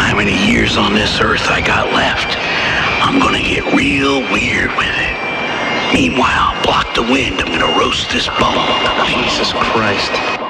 how many years on this earth I got left. I'm gonna get real weird with it. Meanwhile, block the wind. I'm gonna roast this bum. Jesus Christ.